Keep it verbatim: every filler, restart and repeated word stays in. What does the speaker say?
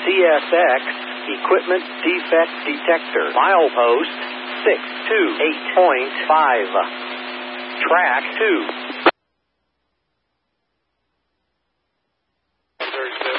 S X Equipment Defect Detector. Milepost six two eight point five. Track two. Very good.